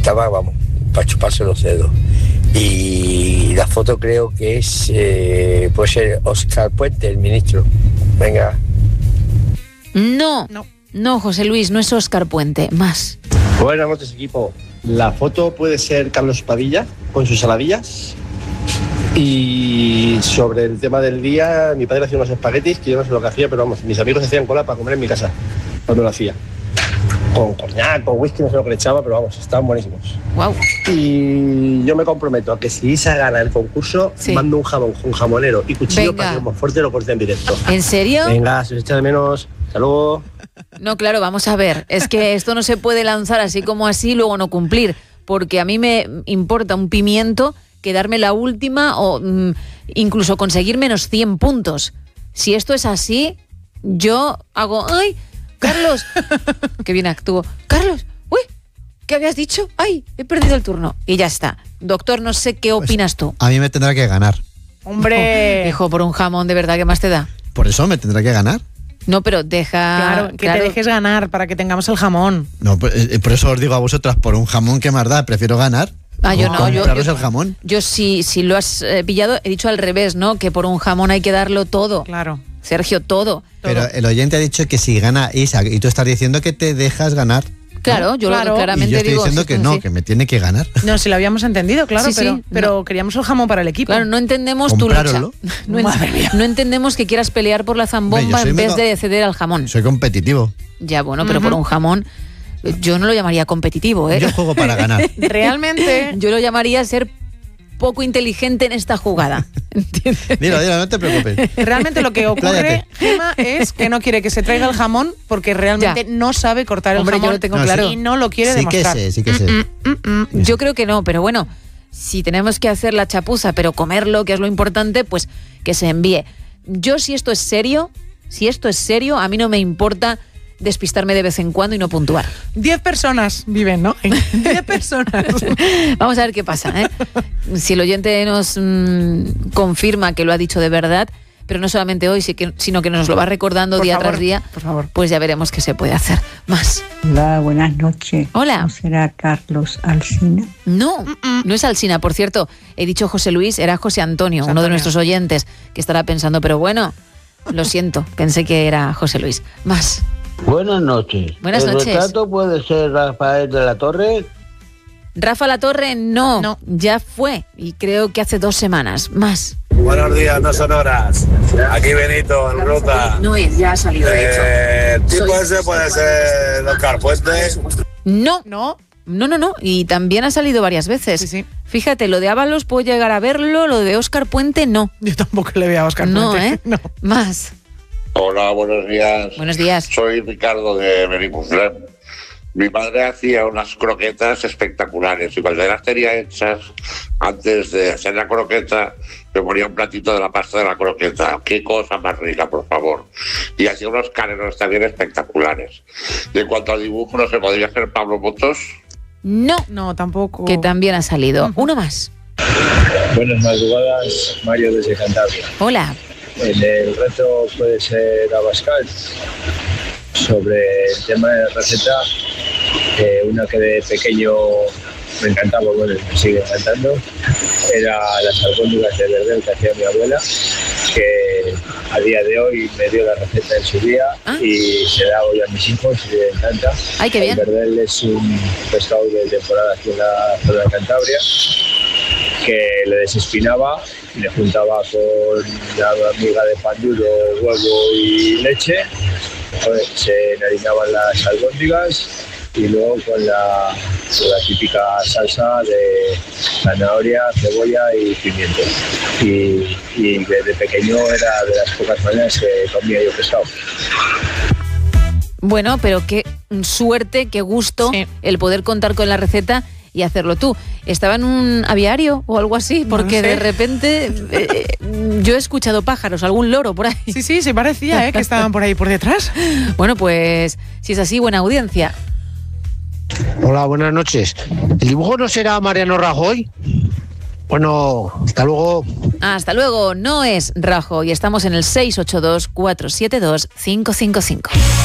estaba, vamos, para chuparse los dedos. Y la foto creo que es, puede ser Óscar Puente, el ministro. Venga. No, José Luis, no es Óscar Puente, más. Buenas noches, equipo. La foto puede ser Carlos Padilla con sus saladillas. Y sobre el tema del día, mi padre hacía unos espaguetis que yo no sé lo que hacía, pero vamos, mis amigos hacían cola para comer en mi casa cuando lo hacía. Con coñac, con whisky, no sé lo que le echaba, pero vamos, estaban buenísimos. Wow. Y yo me comprometo a que si Isa gana el concurso, mando un jamón con jamonero y cuchillo para que más fuerte lo corte en directo. ¿En serio? Venga, se os echa de menos. Hasta luego. No, claro, vamos a ver. Es que esto no se puede lanzar así como así y luego no cumplir. Porque a mí me importa un pimiento que darme la última o incluso conseguir menos 100 puntos. Si esto es así, yo hago... ¡Ay! Carlos, que bien actúo. Carlos, uy, ¿qué habías dicho? Ay, he perdido el turno. Y ya está. Doctor, no sé qué opinas tú. A mí me tendrá que ganar. Hombre. Hijo, por un jamón, ¿de verdad qué más te da? Por eso me tendrá que ganar. No, pero deja... Claro, que te dejes ganar para que tengamos el jamón. No, por eso os digo a vosotras, por un jamón que más da, prefiero ganar. Yo no, compraros el jamón. Yo si lo has pillado, he dicho al revés, ¿no? Que por un jamón hay que darlo todo. Claro. Sergio, todo. Pero el oyente ha dicho que si gana Isa, y tú estás diciendo que te dejas ganar. Claro, ¿no? yo claramente y yo estoy digo... diciendo que no, que me tiene que ganar. No, si lo habíamos entendido, claro, Sí, pero queríamos el jamón para el equipo. Claro, no entendemos tu lucha. No entendemos que quieras pelear por la zambomba en vez de ceder al jamón. Soy competitivo. Ya, bueno, pero por un jamón... Yo no lo llamaría competitivo, ¿eh? Yo juego para ganar. Realmente... Yo lo llamaría ser poco inteligente en esta jugada. ¿Entiendes? Dilo, no te preocupes. Realmente lo que ocurre, Gemma, es que no quiere que se traiga el jamón porque realmente no sabe cortar el jamón. Yo lo tengo claro. Y no lo quiere demostrar. Sí que sé. Yo creo que no, pero bueno, si tenemos que hacer la chapuza, pero comerlo, que es lo importante, pues que se envíe. Yo, si esto es serio, a mí no me importa despistarme de vez en cuando y no puntuar. 10 personas viven, ¿no? 10 personas. Vamos a ver qué pasa, ¿eh? Si el oyente nos confirma que lo ha dicho de verdad, pero no solamente hoy, sino que nos lo va recordando día tras día, por favor. Pues ya veremos qué se puede hacer. Más. Hola, buenas noches. Hola. ¿No será Carlos Alsina? No es Alsina. Por cierto, he dicho José Luis, era José Antonio, uno de nuestros oyentes, que estará pensando, pero bueno, lo siento, pensé que era José Luis. Más. Buenas noches. Buenas noches. ¿El retrato puede ser Rafael de la Torre? Rafa La Torre, no, ya fue, y creo que hace 2 semanas. Más. Buenos días, no son horas. Aquí Benito, en ruta. No es, ya ha salido de hecho. ¿El tipo ese puede ser Óscar Puente? No. Y también ha salido varias veces. Sí. Fíjate, lo de Ábalos puedo llegar a verlo, lo de Óscar Puente no. Yo tampoco le veo a Óscar Puente. No. Más. Hola, buenos días. Buenos días. Soy Ricardo de Benimuslem. Mi madre hacía unas croquetas espectaculares y cuando las tenía hechas, antes de hacer la croqueta, me ponía un platito de la pasta de la croqueta. ¡Qué cosa más rica, por favor! Y hacía unos canelos también espectaculares. Y en cuanto al dibujo, ¿no se podría hacer Pablo Motos? No, tampoco. Que también ha salido. Uno más. Buenas madrugadas, Mario desde Cantabria. Hola. En el reto puede ser Abascal. Sobre el tema de la receta, una que de pequeño me encantaba, bueno, me sigue encantando, era las albóndigas de verdel que hacía mi abuela, que a día de hoy me dio la receta en su día y se la hago yo a mis hijos y les encanta. ¡Ay, qué bien! El verdel es un pescado de temporada aquí en la zona de Cantabria, que le desespinaba y le juntaba con la miga de pan duro, huevo y leche. Se enharinaban las albóndigas y luego con la típica salsa de zanahoria, cebolla y pimiento. Y desde pequeño era de las pocas maneras que comía yo pescado. Bueno, pero qué suerte, qué gusto el poder contar con la receta y hacerlo tú. ¿Estaba en un aviario o algo así? Porque de repente yo he escuchado pájaros, algún loro por ahí. Sí, se parecía que estaban por ahí por detrás. Bueno, pues si es así, buena audiencia. Hola, buenas noches. ¿El dibujo no será Mariano Rajoy? Bueno, hasta luego. Hasta luego, no es Rajoy. Estamos en el 682-472-555.